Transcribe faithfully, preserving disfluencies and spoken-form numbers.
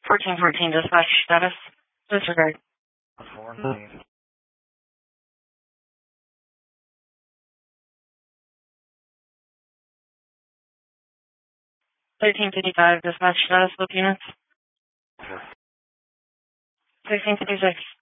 fourteen fourteen dispatch status. Disregard. four nine. thirteen fifty-five dispatch status. Both units. sixteen fifty-six.